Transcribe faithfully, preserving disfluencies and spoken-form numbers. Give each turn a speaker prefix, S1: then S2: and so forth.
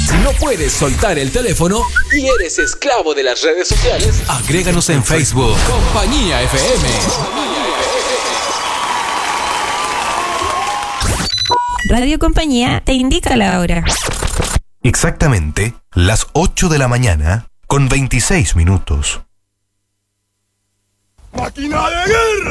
S1: Si no puedes soltar el teléfono y eres esclavo de las redes sociales, agréganos en Facebook. Compañía F M.
S2: Radio Compañía te indica la hora.
S3: Exactamente las ocho de la mañana con veintiséis minutos.
S4: ¡Máquina de guerra!